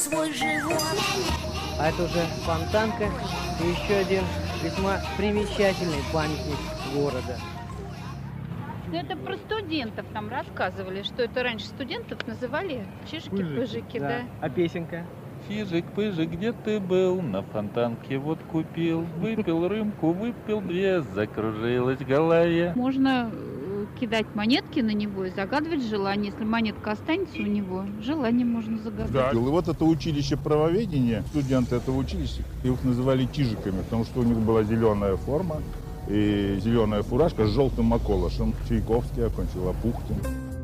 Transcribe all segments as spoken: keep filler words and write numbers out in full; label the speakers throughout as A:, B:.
A: Свой живот.
B: А это уже Фонтанка и еще один весьма примечательный памятник города.
C: Ну, это про студентов там рассказывали, что это раньше студентов называли чижики-пыжики, да. да.
B: А песенка?
D: Чижик-пыжик, где ты был? На Фонтанке вот купил. Выпил рюмку, выпил две, закружилась голова.
C: Можно кидать монетки на него и загадывать желание. Если монетка останется у него, желание можно загадать.
E: Да. И вот это училище правоведения, студенты этого училища, их называли чижиками, потому что у них была зеленая форма и зеленая фуражка с желтым околышем. Чайковский окончил, Апухтин.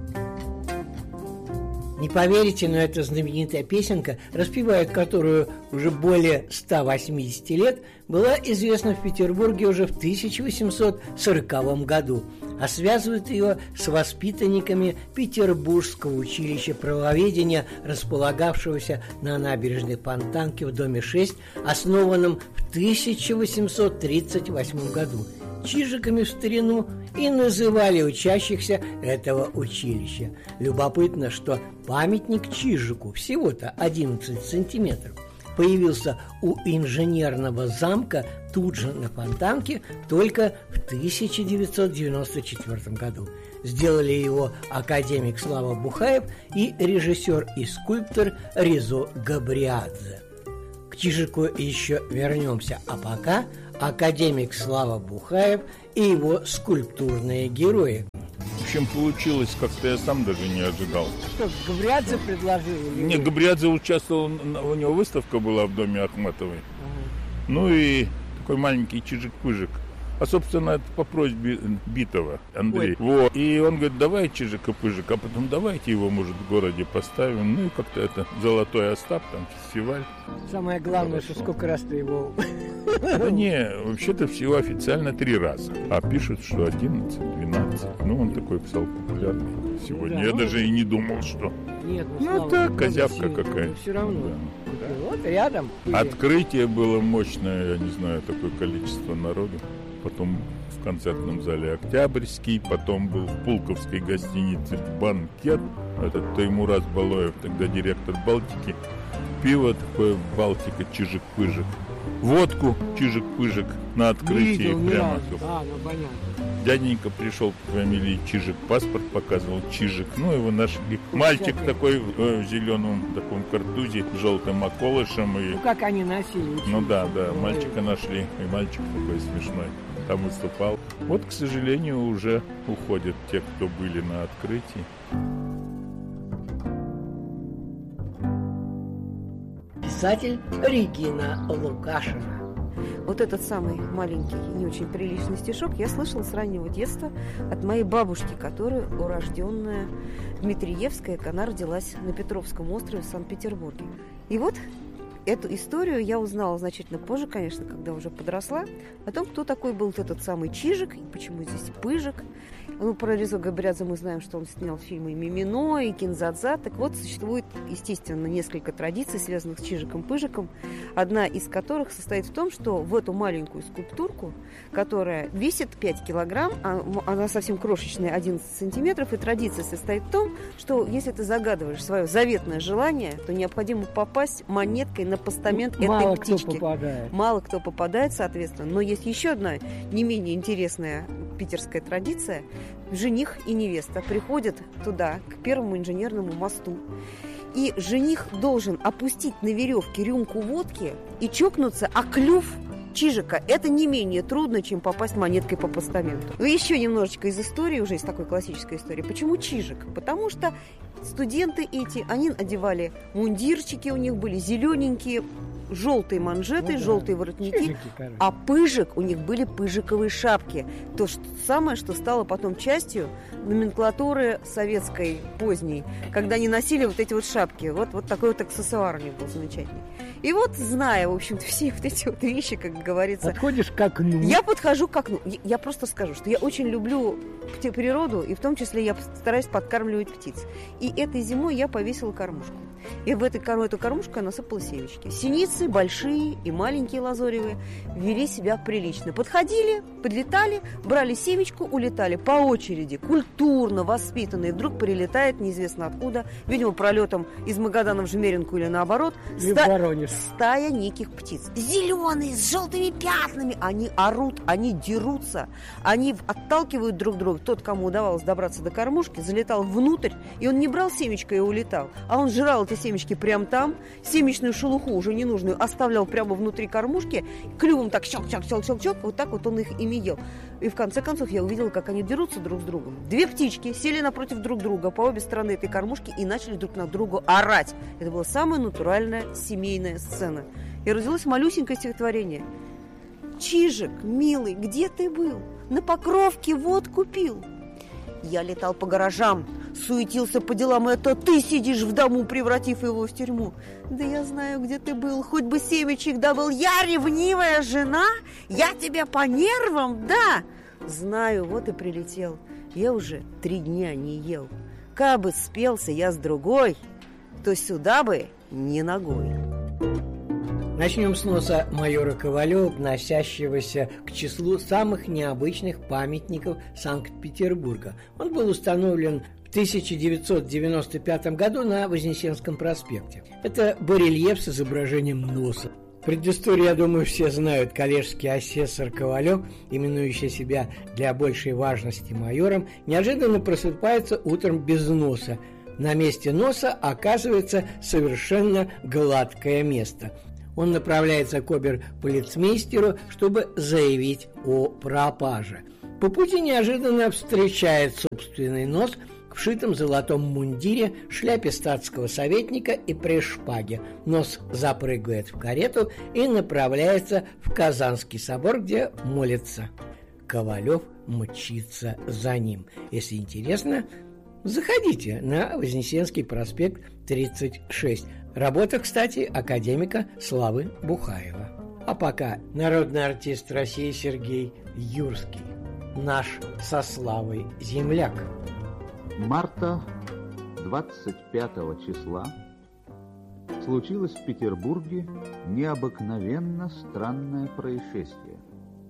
F: Не поверите, но эта знаменитая песенка, распевает которую уже более ста восьмидесяти лет, была известна в Петербурге уже в тысяча восемьсот сороковом году, а связывают ее с воспитанниками Петербургского училища правоведения, располагавшегося на набережной Фонтанки в доме шесть, основанном в тысяча восемьсот тридцать восьмом году. Чижиками в старину и называли учащихся этого училища. Любопытно, что памятник Чижику, всего-то одиннадцать сантиметров, появился у инженерного замка тут же на Фонтанке только в тысяча девятьсот девяносто четвёртом году. Сделали его академик Слава Бухаев и режиссер и скульптор Резо Габриадзе. К Чижику еще вернемся, а пока академик Слава Бухаев и его скульптурные герои.
E: В общем, получилось, как-то я сам даже не ожидал.
B: Что, Габриадзе предложил?
E: Нет, Габриадзе участвовал, у него выставка была в доме Ахматовой. Ага. Ну и такой маленький Чижик-пыжик. А, собственно, это по просьбе Битова, Андрей. Вот. И он говорит, давай Чижика-пыжик, а потом давайте его, может, в городе поставим. Ну и как-то это Золотой Остап, там фестиваль.
B: Самое главное, что сколько раз ты его...
E: Да не, вообще-то всего официально три раза. А пишут, что одиннадцать, двенадцать. Ну, он такой писал популярный сегодня. Да, я ну, даже и не думал, что...
B: Нет, ну,
E: ну так, козявка какая-то.
B: Все равно.
E: Да.
B: Вот рядом.
E: Открытие было мощное, я не знаю, такое количество народу. Потом в концертном зале Октябрьский, потом был в Пулковской гостинице банкет. Этот Таймураз Балоев, тогда директор Балтики. Пиво такое Балтика, Чижик-пыжик. Водку Чижик-пыжик на открытии.
B: Видел,
E: прямо.
B: А, ну понятно.
E: Дяденька пришел по фамилии Чижик, паспорт показывал, Чижик. Ну, его нашли. Мальчик такой э, в зеленом таком картузе, с желтым околышем. И...
B: Ну, как они носили.
E: Ну, да, да, мальчика нашли. И мальчик такой смешной. Там выступал. Вот, к сожалению, уже уходят те, кто были на открытии.
F: Писатель Регина Лукашина.
G: Вот этот самый маленький, не очень приличный стишок я слышала с раннего детства от моей бабушки, которая урожденная Дмитриевская, она родилась на Петровском острове в Санкт-Петербурге. И вот эту историю я узнала значительно позже, конечно, когда уже подросла, о том, кто такой был вот этот самый Чижик, и почему здесь Пыжик. Ну, про Резо Габриадзе мы знаем, что он снял фильмы «Мимино» и «Кинзадза». Так вот, существует, естественно, несколько традиций, связанных с Чижиком-Пыжиком, одна из которых состоит в том, что в эту маленькую скульптурку, которая весит пять килограмм, а она совсем крошечная, одиннадцать сантиметров, и традиция состоит в том, что если ты загадываешь свое заветное желание, то необходимо попасть монеткой на постамент
B: Мало
G: этой птички.
B: Кто попадает.
G: Мало кто попадает, соответственно. Но есть еще одна не менее интересная питерская традиция. Жених и невеста приходят туда, к первому инженерному мосту. И жених должен опустить на веревке рюмку водки и чокнуться о клюв Чижика. Это не менее трудно, чем попасть монеткой по постаменту. Ну, еще немножечко из истории, уже из такой классической истории. Почему Чижик? Потому что студенты эти, они одевали мундирчики, у них были зелененькие, желтые манжеты, ну, да. желтые воротники, Чижики, а Пыжик, у них были пыжиковые шапки. То что, самое, что стало потом частью номенклатуры советской поздней, когда они носили вот эти вот шапки. Вот, вот такой вот аксессуар у них был замечательный. И вот, зная, в общем-то, все вот эти вот вещи, как говорится...
B: Подходишь к окну.
G: Я подхожу к окну. Я, я просто скажу, что я очень люблю природу, и в том числе я стараюсь подкармливать птиц. И этой зимой я повесила кормушку. И в этой, кор- эту кормушку я насыпала семечки. Синицы, большие и маленькие лазоревые, вели себя прилично. Подходили, подлетали, брали семечку, улетали по очереди, культурно, воспитанные. Вдруг прилетает неизвестно откуда, видимо, пролетом из Магадана в Жмеринку или наоборот, ста- стая неких птиц. Зеленые, с желтыми пятнами. Они орут, они дерутся, они отталкивают друг друга. Тот, кому удавалось добраться до кормушки, залетал внутрь, и он не брал семечко и улетал, а он жрал эти семечки прямо там, семечную шелуху, уже ненужную, оставлял прямо внутри кормушки, клювом так щелк-щелк-щелк-щелк, вот так вот он их ими ел. И в конце концов я увидела, как они дерутся друг с другом. Две птички сели напротив друг друга по обе стороны этой кормушки и начали друг на друга орать. Это была самая натуральная семейная сцена. И родилось малюсенькое стихотворение. «Чижик, милый, где ты был? На Покровке вот купил». Я летал по гаражам, суетился по делам, это ты сидишь в дому, превратив его в тюрьму. Да я знаю, где ты был, хоть бы семечек добыл. Я ревнивая жена? Я тебя по нервам, да? Знаю, вот и прилетел. Я уже три дня не ел. Кабы спелся я с другой, то сюда бы не ногой.
F: Начнем с носа майора Ковалева, относящегося к числу самых необычных памятников Санкт-Петербурга. Он был установлен в тысяча девятьсот девяносто пятом году на Вознесенском проспекте. Это барельеф с изображением носа. Предысторию, я думаю, все знают. Коллежский асессор Ковалев, именующий себя для большей важности майором, неожиданно просыпается утром без носа. На месте носа оказывается совершенно гладкое место. Он направляется к обер-полицмейстеру, чтобы заявить о пропаже. По пути неожиданно встречает собственный нос в вшитом золотом мундире, шляпе статского советника и при шпаге. Нос запрыгивает в карету и направляется в Казанский собор, где молится. Ковалев мчится за ним. Если интересно, заходите на Вознесенский проспект тридцать шесть. Работа, кстати, академика Славы Бухаева. А пока народный артист России Сергей Юрский, наш со славой земляк.
A: Марта двадцать пятого числа случилось в Петербурге необыкновенно странное происшествие.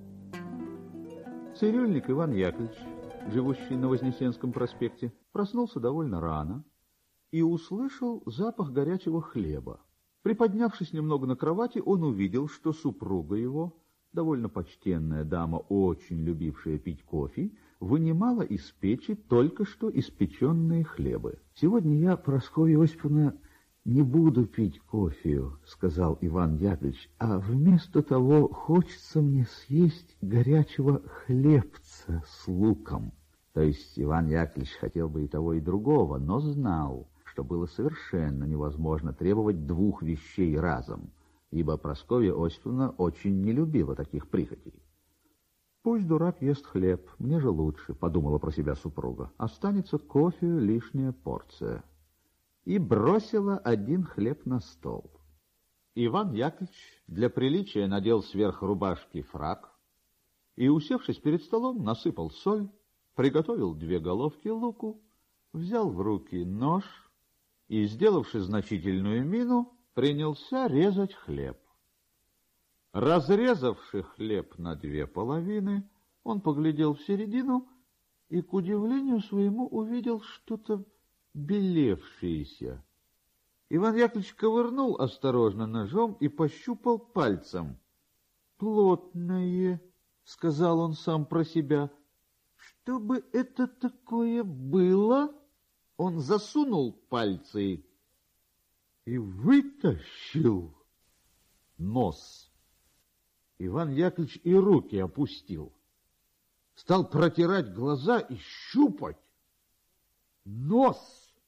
A: Цирюльник Иван Яковлевич, живущий на Вознесенском проспекте, проснулся довольно рано и услышал запах горячего хлеба. Приподнявшись немного на кровати, он увидел, что супруга его, довольно почтенная дама, очень любившая пить кофе, вынимала из печи только что испеченные хлебы. «Сегодня я, Прасковья Осиповна, не буду пить кофе, — сказал Иван Яковлевич, — а вместо того хочется мне съесть горячего хлебца с луком». То есть Иван Яковлевич хотел бы и того, и другого, но знал, что было совершенно невозможно требовать двух вещей разом, ибо Прасковья Осиповна очень не любила таких прихотей. «Пусть дурак ест хлеб, мне же лучше», — подумала про себя супруга. «Останется кофе лишняя порция». И бросила один хлеб на стол. Иван Яковлевич для приличия надел сверх рубашки фрак и, усевшись перед столом, насыпал соль, приготовил две головки луку, взял в руки нож и, сделавши значительную мину, принялся резать хлеб. Разрезавши хлеб на две половины, он поглядел в середину и, к удивлению своему, увидел что-то белевшееся. Иван Яковлевич ковырнул осторожно ножом и пощупал пальцем. «Плотное», — сказал он сам про себя. «Что бы это такое было?» Он засунул пальцы и вытащил нос. Иван Яковлевич и руки опустил. Стал протирать глаза и щупать. Нос!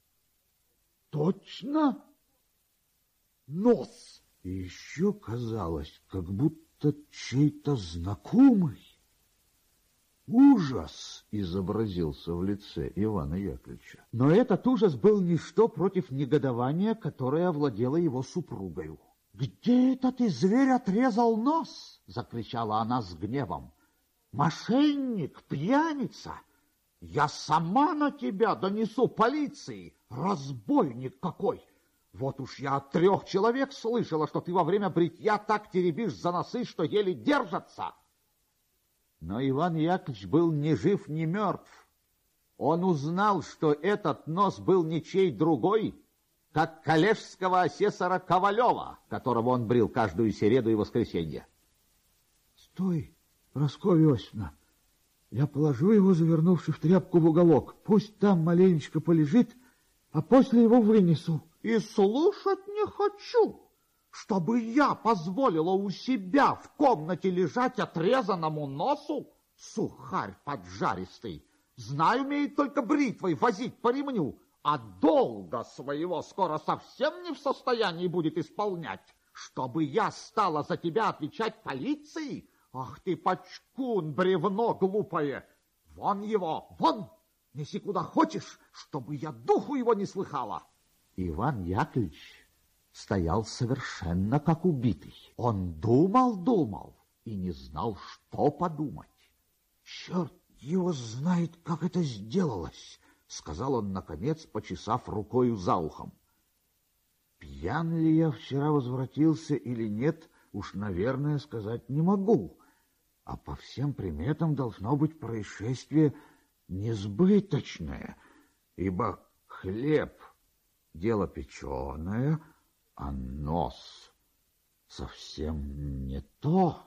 A: Точно? Нос! И еще казалось, как будто чей-то знакомый. Ужас изобразился в лице Ивана Яковлевича. Но этот ужас был ничто против негодования, которое овладело его супругою. «Где это ты, зверь, отрезал нос?» — закричала она с гневом. «Мошенник, пьяница! Я сама на тебя донесу полиции! Разбойник какой! Вот уж я от трех человек слышала, что ты во время бритья так теребишь за носы, что еле держатся. Но Иван Яковлевич был ни жив, ни мертв. Он узнал, что этот нос был ничей другой, как коллежского асессора Ковалева, которого он брил каждую среду и воскресенье.
H: — Стой, Прасковья Иосифовна, я положу его, завернувши в тряпку, в уголок. Пусть там маленечко полежит, а после его вынесу.
A: И слушать не хочу, чтобы я позволила у себя в комнате лежать отрезанному носу. Сухарь поджаристый, знаю, умеет только бритвой возить по ремню, а долга своего скоро совсем не в состоянии будет исполнять. Чтобы я стала за тебя отвечать полиции? Ах ты, пачкун, бревно глупое! Вон его, вон! Неси куда хочешь, чтобы я духу его не слыхала. Иван Яковлевич стоял совершенно как убитый. Он думал-думал и не знал, что подумать.
H: Черт его знает, как это сделалось, — сказал он, наконец, почесав рукою за ухом. Пьян ли я вчера возвратился или нет, уж, наверное, сказать не могу. А по всем приметам должно быть происшествие несбыточное, ибо хлеб — дело печеное, а нос совсем не то.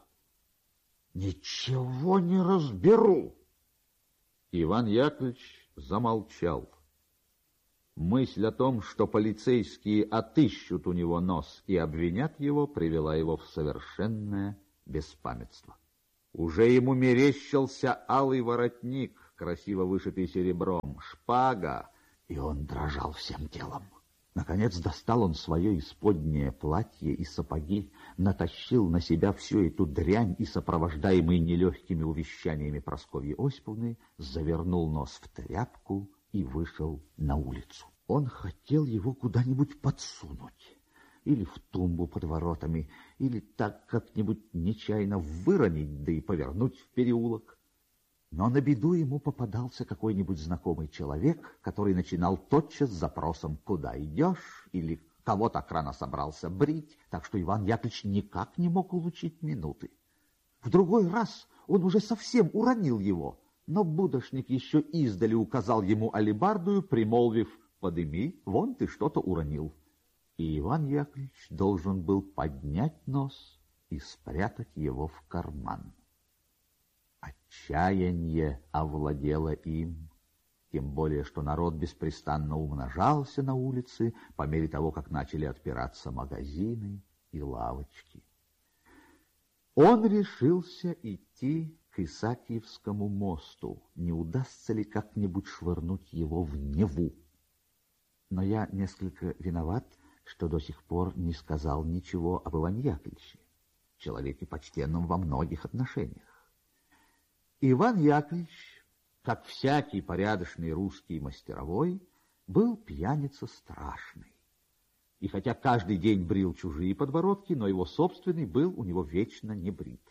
H: Ничего не разберу.
A: Иван Яковлевич замолчал. Мысль о том, что полицейские отыщут у него нос и обвинят его, привела его в совершенное беспамятство. Уже ему мерещился алый воротник, красиво вышитый серебром, шпага, и он дрожал всем телом. Наконец достал он свое исподнее платье и сапоги, натащил на себя всю эту дрянь и, сопровождаемый нелегкими увещаниями Прасковьи Осиповны, завернул нос в тряпку и вышел на улицу. Он хотел его куда-нибудь подсунуть, или в тумбу под воротами, или так как-нибудь нечаянно выронить, да и повернуть в переулок. Но на беду ему попадался какой-нибудь знакомый человек, который начинал тотчас с запросом «Куда идешь?» или «Кого так рано собрался брить?», так что Иван Яковлевич никак не мог улучить минуты. В другой раз он уже совсем уронил его, но будошник еще издали указал ему алебардую, примолвив «Подыми, вон ты что-то уронил». И Иван Яковлевич должен был поднять нос и спрятать его в карман. Отчаяние овладело им, тем более, что народ беспрестанно умножался на улице по мере того, как начали отпираться магазины и лавочки. Он решился идти к Исаакиевскому мосту, не удастся ли как-нибудь швырнуть его в Неву. Но я несколько виноват, что до сих пор не сказал ничего об Иване Яковлевиче, человеке почтенном во многих отношениях. Иван Яковлевич, как всякий порядочный русский мастеровой, был пьяница страшный. И хотя каждый день брил чужие подбородки, но его собственный был у него вечно не брит.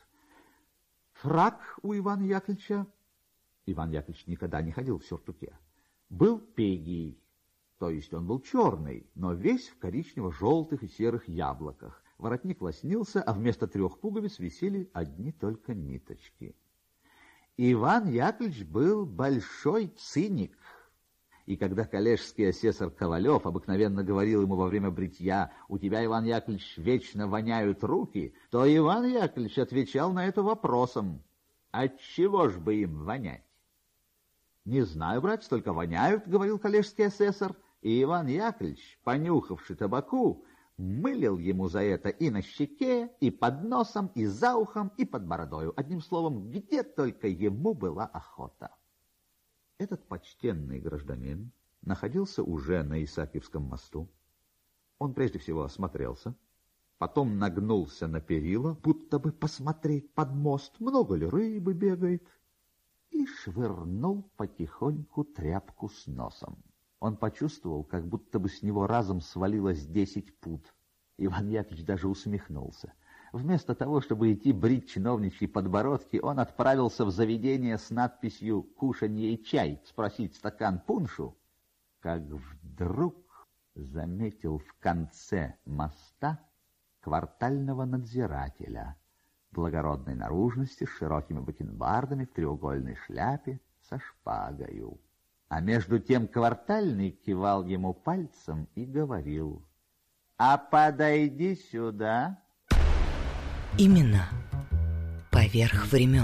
A: Фрак у Ивана Яковлевича, Иван Яковлевич никогда не ходил в сюртуке, был пегий, то есть он был черный, но весь в коричнево-желтых и серых яблоках. Воротник лоснился, а вместо трех пуговиц висели одни только ниточки. Иван Яковлевич был большой циник, и когда коллежский асессор Ковалев обыкновенно говорил ему во время бритья «У тебя, Иван Яковлевич, вечно воняют руки», то Иван Яковлевич отвечал на это вопросом «Отчего ж бы им вонять?» «Не знаю, братец, только воняют», — говорил коллежский асессор, и Иван Яковлевич, понюхавший табаку, мылил ему за это и на щеке, и под носом, и за ухом, и под бородою. Одним словом, где только ему была охота. Этот почтенный гражданин находился уже на Исаакиевском мосту. Он прежде всего осмотрелся, потом нагнулся на перила, будто бы посмотреть под мост, много ли рыбы бегает, и швырнул потихоньку тряпку с носом. Он почувствовал, как будто бы с него разом свалилось десять пуд. Иван Яковлевич даже усмехнулся. Вместо того, чтобы идти брить чиновничьи подбородки, он отправился в заведение с надписью «Кушанье и чай» спросить стакан пуншу, как вдруг заметил в конце моста квартального надзирателя благородной наружности с широкими бакенбардами в треугольной шляпе со шпагою. А между тем квартальный кивал ему пальцем и говорил: «А подойди сюда».
I: Именно поверх времен.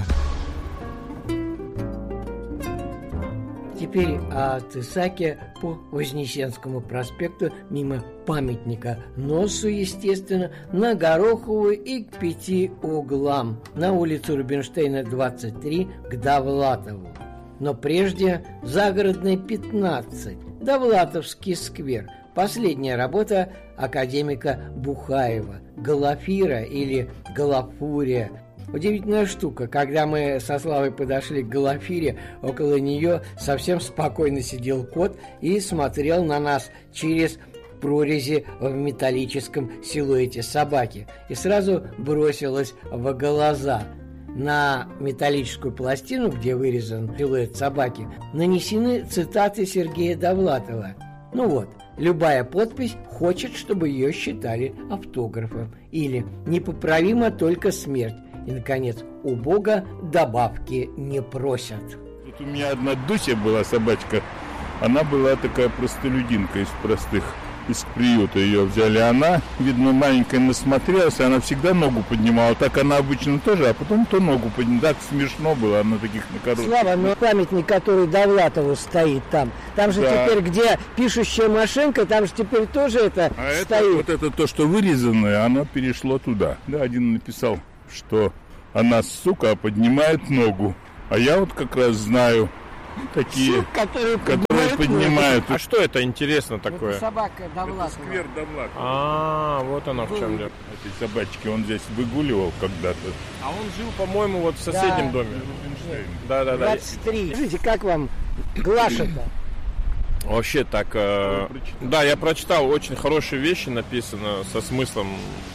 F: Теперь от Исаки по Вознесенскому проспекту мимо памятника Носу, естественно, на Гороховую и к Пяти углам, на улицу Рубинштейна, двадцать три, к Довлатову. Но прежде Загородной, пятнадцать, Довлатовский сквер. Последняя работа академика Бухаева «Галафира» или «Галафурия». Удивительная штука, когда мы со Славой подошли к Галафире, около нее совсем спокойно сидел кот и смотрел на нас через прорези в металлическом силуэте собаки. И сразу бросилось в глаза. На металлическую пластину, где вырезан силуэт собаки, нанесены цитаты Сергея Довлатова. Ну вот, любая подпись хочет, чтобы ее считали автографом. Или «Непоправима только смерть». И, наконец, у Бога добавки не просят.
E: Тут у меня одна Дуся была, собачка. Она была такая простолюдинка из простых, из приюта ее взяли. Она, видно, маленькая насмотрелась, она всегда ногу поднимала. Так она обычно тоже, а потом то ногу поднимала. Так смешно было, она таких на коротких.
F: Слава, но памятник, который Довлатову стоит там, там же да. Теперь, где пишущая машинка, там же теперь тоже это
E: а
F: стоит.
E: Это, вот это то, что вырезанное, оно перешло туда. Да, один написал, что она, сука, поднимает ногу. А я вот как раз знаю такие,
F: Сук, которые,
E: которые поднимают.
J: А что это интересно такое?
F: Это собака Довлатова.
E: Это сквер Довлатова.
J: А, вот она в чем дело.
E: Этой собачки он здесь выгуливал когда-то.
J: А он жил, по-моему, вот в соседнем
F: да.
J: доме. Да, да, да.
F: двадцать три. Скажите, как вам Глаша-то?
J: Вообще так, э, да, я прочитал, очень хорошие вещи написано со смыслом.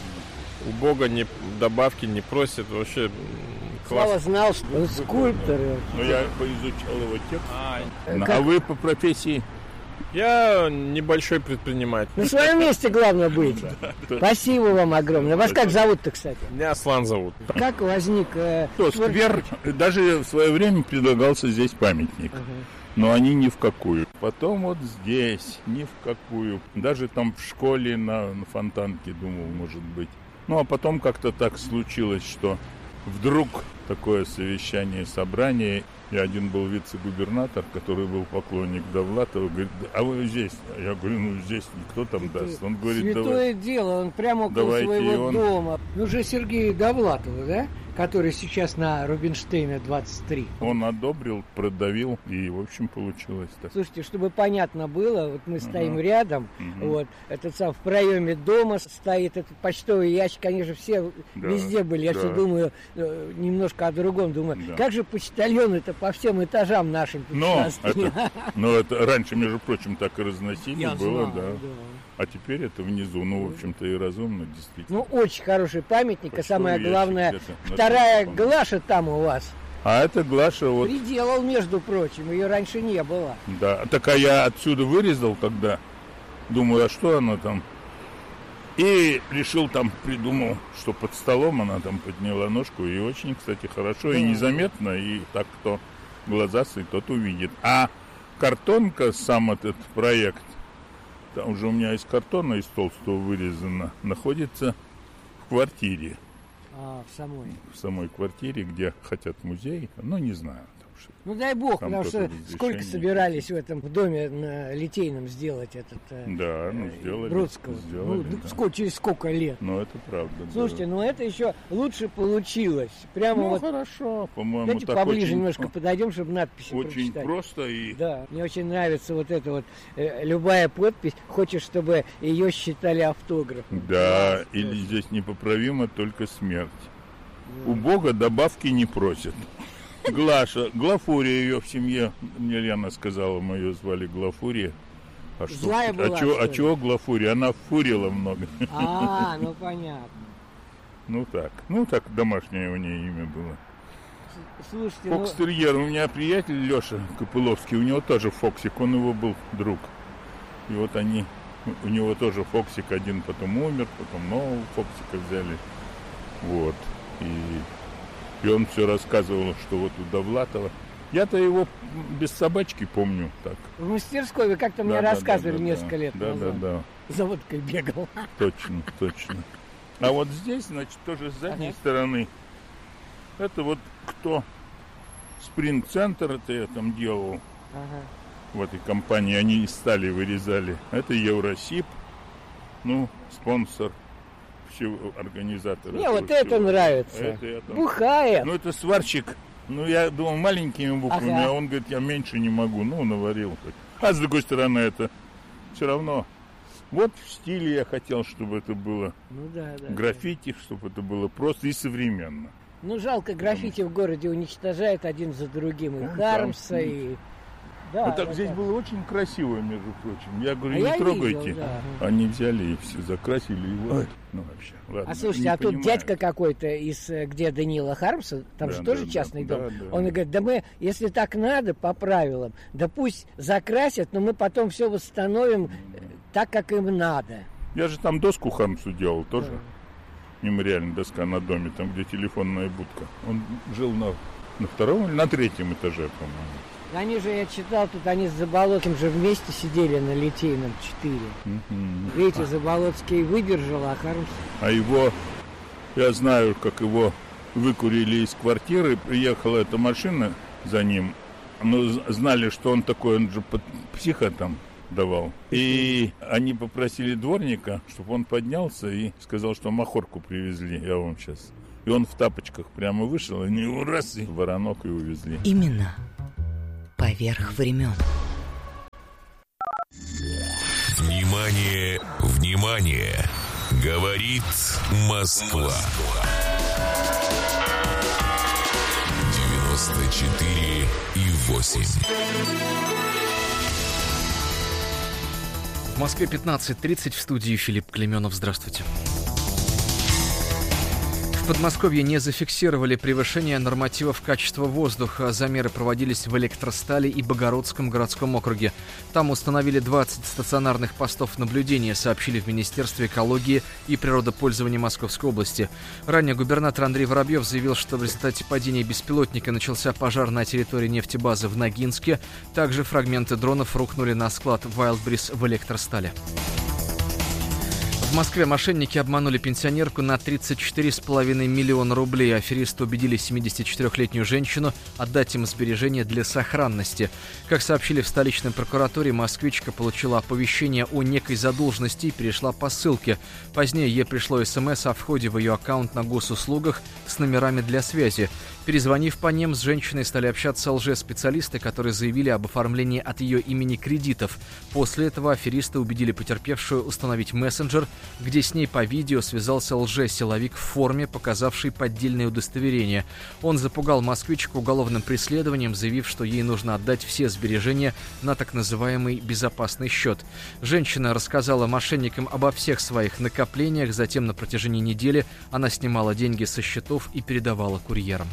J: У Бога не, добавки не просит, вообще классно.
F: Слава знал, что он скульптор.
E: Но я поизучал его текст. А,
F: как...
E: а вы по профессии?
J: Я небольшой предприниматель.
F: На своем месте главное быть. Спасибо вам огромное. Вас как зовут-то, кстати?
J: Меня Аслан зовут.
F: Как возник... Э,
E: Что, сквер, даже в свое время предлагался здесь памятник. Ага. Но они ни в какую. Потом вот здесь ни в какую. Даже там в школе на, на Фонтанке думал, может быть. Ну, а потом как-то так случилось, что вдруг такое совещание, собрание, и один был вице-губернатор, который был поклонник Довлатова, говорит: а вы здесь? Я говорю: ну, здесь никто там это даст. Он говорит:
F: святое
E: давай,
F: дело, он прямо около своего он... дома. Ну, же Сергею Довлатову, да? Который сейчас на Рубинштейна двадцать три.
E: Он одобрил, продавил, и, в общем, получилось так.
F: Слушайте, чтобы понятно было, вот мы стоим uh-huh. рядом, uh-huh. вот, этот сам в проеме дома стоит этот почтовый ящик, конечно, все да, везде были. Я да. все думаю немножко о другом, думаю, да. как же почтальоны-то по всем этажам нашим тут
E: но это, но это раньше, между прочим, так и разносили. Я было, знал, да. да. А теперь это внизу, ну, в общем-то, и разумно, действительно.
F: Ну, очень хороший памятник, а самое главное, вторая Глаша там у вас.
E: А это Глаша вот...
F: Приделал, между прочим, ее раньше не было.
E: Да, так а я отсюда вырезал, когда думаю, а что она там? И решил там, придумал, что под столом она там подняла ножку, и очень, кстати, хорошо, да. И незаметно, и так кто глазастый, тот увидит. А картонка, сам этот проект, там уже у меня из картона, из толстого вырезано, находится в квартире.
F: А, в самой?
E: В самой квартире, где хотят музей, ну, не знаю.
F: Ну, дай бог, там потому что сколько собирались в этом в доме на Литейном сделать этот...
E: Да, ну, сделали.
F: Бродского.
E: Сделали,
F: ну,
E: да.
F: сколько, через сколько лет.
E: Ну, это правда.
F: Слушайте, да. ну, это еще лучше получилось. Прямо
E: ну,
F: вот...
E: хорошо, по-моему,
F: давайте
E: так
F: поближе
E: очень...
F: немножко подойдем, чтобы надписи
E: очень
F: прочитать.
E: Очень просто и...
F: Да, мне очень нравится вот эта вот э, любая подпись. Хочешь, чтобы ее считали автографом.
E: Да, класс, или просто. Здесь непоправима только смерть. Да. У Бога добавки не просят. Глаша, Глафурия ее в семье, мне Лена сказала, мы ее звали Глафурия. А что,
F: Злая была,
E: а чего, а чего Глафурия? Она фурила много.
F: А, ну понятно.
E: Ну так, ну так домашнее у нее имя было.
F: Слушайте,
E: Фокстерьер, ну... у меня приятель Леша Копыловский, у него тоже Фоксик, он его был друг. И вот они У него тоже Фоксик один потом умер, потом нового Фоксика взяли. Вот. И, и он все рассказывал, что вот у Довлатова. Я-то его без собачки помню так.
F: В мастерской вы как-то мне
E: да,
F: рассказывали
E: да, да,
F: несколько
E: да,
F: лет
E: да,
F: назад.
E: Да, да,
F: да. За водкой бегал.
E: Точно, точно. А вот здесь, значит, тоже с задней ага. стороны. Это вот кто? Спринт-центр, это я там делал. Ага. В этой компании они из стали вырезали. Это Евросиб, ну, спонсор, всего организатора.
F: Мне вот это
E: всего.
F: нравится.
E: Это я там...
F: Бухает.
E: Ну, это сварщик. Ну, я думал маленькими буквами, ага. а он говорит, я меньше не могу. Ну, наварил. А с другой стороны, это все равно. Вот в стиле я хотел, чтобы это было
F: ну, да, да,
E: граффити, да. чтобы это было просто и современно.
F: Ну, жалко, граффити Потому... в городе уничтожают один за другим. И ну, Хармса, да. и...
E: Да, а так да, здесь да. было очень красиво, между прочим. Я говорю, а не я трогайте. Видел, да. Они взяли и все закрасили его. Ой. Ну, вообще, ладно.
F: А слушайте, а понимаю. Тут дядька какой-то из, где Даниила Хармса, там да, же тоже да, частный да, дом. Да, да, Он да. говорит, да мы, если так надо, по правилам, да пусть закрасят, но мы потом все восстановим да. так, как им надо.
E: Я же там доску Хармсу делал тоже. Да. Мемориальная доска на доме, там, где телефонная будка. Он жил на, на втором или на третьем этаже, по-моему.
F: Они же, я читал, тут они с Заболоцким же вместе сидели на Литейном четыре. Mm-hmm. Видите, Заболоцкий выдержал, а Хармс...
E: А его, я знаю, как его выкурили из квартиры, приехала эта машина за ним, но знали, что он такой, он же психа там давал. И они попросили дворника, чтобы он поднялся и сказал, что махорку привезли, я вам сейчас. И он в тапочках прямо вышел, и они его раз, и воронок и увезли.
I: Именно. Поверх времен.
K: Внимание, внимание! Говорит Москва. девяносто четыре и восемь.
L: В Москве пятнадцать тридцать, в студии Филипп Клеменов. Здравствуйте. В Подмосковье не зафиксировали превышение нормативов качества воздуха. Замеры проводились в Электростали и Богородском городском округе. Там установили двадцать стационарных постов наблюдения, сообщили в Министерстве экологии и природопользования Московской области. Ранее губернатор Андрей Воробьев заявил, что в результате падения беспилотника начался пожар на территории нефтебазы в Ногинске. Также фрагменты дронов рухнули на склад Wildberries в Электростале. В Москве мошенники обманули пенсионерку на тридцать четыре с половиной миллиона рублей. Аферисты убедили семидесятичетырёхлетнюю женщину отдать им сбережения для сохранности. Как сообщили в столичной прокуратуре, москвичка получила оповещение о некой задолженности и перешла по ссылке. Позднее ей пришло СМС о входе в ее аккаунт на госуслугах с номерами для связи. Перезвонив по ним, с женщиной стали общаться лжеспециалисты, которые заявили об оформлении от ее имени кредитов. После этого аферисты убедили потерпевшую установить мессенджер, где с ней по видео связался лжесиловик в форме, показавший поддельное удостоверение. Он запугал москвичку уголовным преследованием, заявив, что ей нужно отдать все сбережения на так называемый безопасный счет. Женщина рассказала мошенникам обо всех своих накоплениях, затем на протяжении недели она снимала деньги со счетов и передавала курьерам.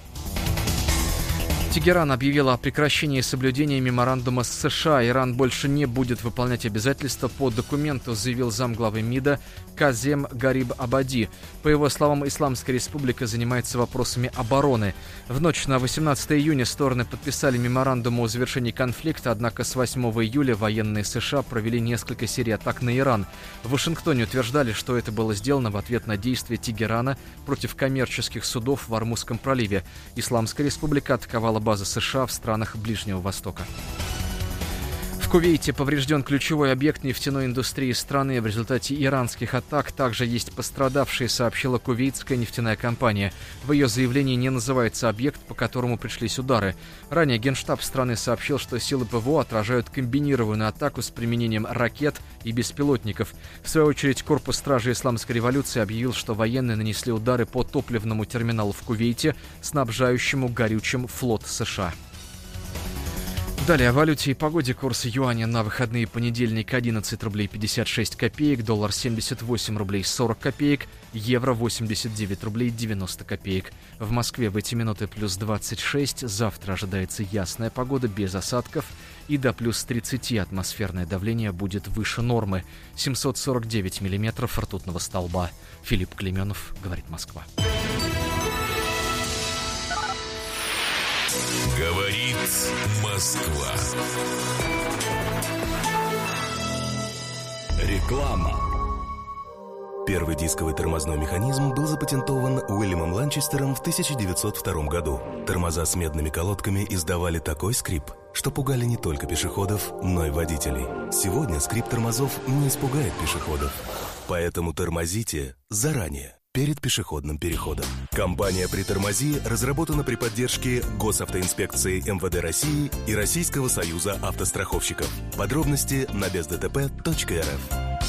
L: Тегеран объявила о прекращении соблюдения меморандума с США. Иран больше не будет выполнять обязательства по документу, заявил замглавы МИДа Казем Гариб Абади. По его словам, Исламская Республика занимается вопросами обороны. В ночь на восемнадцатое июня стороны подписали меморандум о завершении конфликта, однако с восьмого июля военные США провели несколько серий атак на Иран. В Вашингтоне утверждали, что это было сделано в ответ на действия Тегерана против коммерческих судов в Ормузском проливе. Исламская Республика атаковала базы США в странах Ближнего Востока. В Кувейте поврежден ключевой объект нефтяной индустрии страны. В результате иранских атак также есть пострадавшие, сообщила кувейтская нефтяная компания. В ее заявлении не называется объект, по которому пришлись удары. Ранее Генштаб страны сообщил, что силы ПВО отражают комбинированную атаку с применением ракет и беспилотников. В свою очередь, корпус стражи Исламской революции объявил, что военные нанесли удары по топливному терминалу в Кувейте, снабжающему горючим флот США. Далее о валюте и погоде. Курс юаня на выходные: понедельник одиннадцать рублей пятьдесят шесть копеек, доллар семьдесят восемь рублей сорок копеек, евро восемьдесят девять рублей девяносто копеек. В Москве в эти минуты плюс двадцать шесть, завтра ожидается ясная погода без осадков и до плюс тридцати атмосферное давление будет выше нормы. семьсот сорок девять миллиметров ртутного столба. Филипп Клеменов, говорит Москва.
K: Говорит Москва.
M: Реклама. Первый дисковый тормозной механизм был запатентован Уильямом Ланчестером в тысяча девятьсот втором году. Тормоза с медными колодками издавали такой скрип, что пугали не только пешеходов, но и водителей. Сегодня скрип тормозов не испугает пешеходов. Поэтому тормозите заранее, перед пешеходным переходом. Компания «Притормози» разработана при поддержке Госавтоинспекции эм вэ дэ России и Российского союза автостраховщиков. Подробности на без дэ тэ пэ точка эр эф.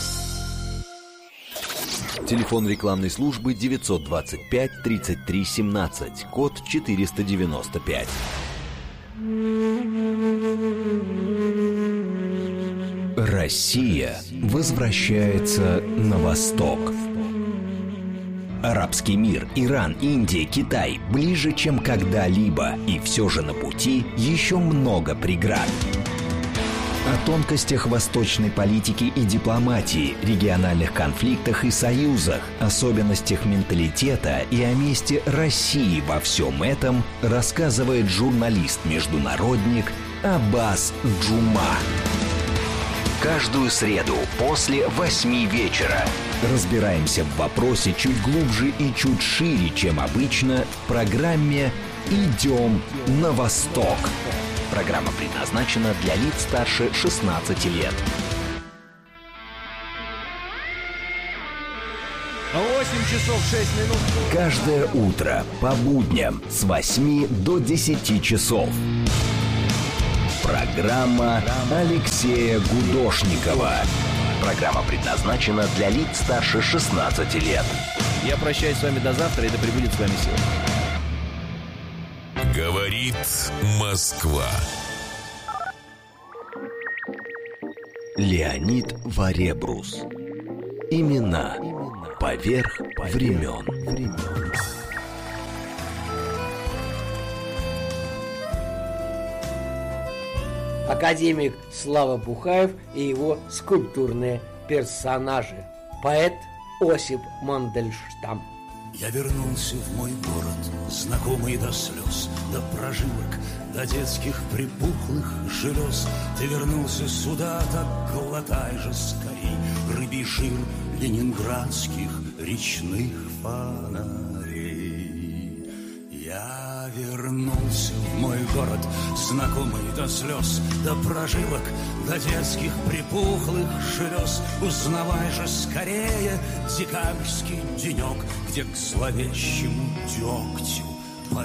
N: Телефон рекламной службы девятьсот двадцать пять тридцать три семнадцать, код четыреста девяносто пять.
O: Россия возвращается на восток. Арабский мир, Иран, Индия, Китай ближе, чем когда-либо, и все же на пути еще много преград. О тонкостях восточной политики и дипломатии, региональных конфликтах и союзах, особенностях менталитета и о месте России во всем этом рассказывает журналист-международник Аббас Джума. Каждую среду после восьми вечера разбираемся в вопросе чуть глубже и чуть шире, чем обычно, в программе «Идем на восток». Программа предназначена для лиц старше шестнадцати лет.
P: восемь часов шесть минут.
O: Каждое утро по будням с восьми до десяти часов. Программа Алексея Гудошникова. Программа предназначена для лиц старше шестнадцати лет.
P: Я прощаюсь с вами до завтра, и да пребудет с вами сила.
K: Говорит Москва.
O: Леонид Варебрус. Имена поверх времен.
F: Академик Слава Бухаев и его скульптурные персонажи. Поэт Осип Мандельштам.
Q: Я вернулся в мой город, знакомый до слез, до прожилок, до детских припухлых желез. Ты вернулся сюда, так глотай же скорей рыбий жир ленинградских речных фонарей. Я вернулся в мой город, знакомый до слез, до прожилок, до детских припухлых желез. Узнавай же скорее декабрьский денек, где к зловещему дегтю